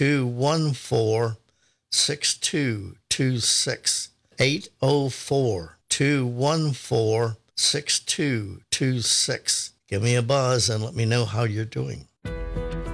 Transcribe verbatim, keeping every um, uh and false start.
two one four, six two two six. eight oh four, two one four, six two two six. Give me a buzz and let me know how you're doing.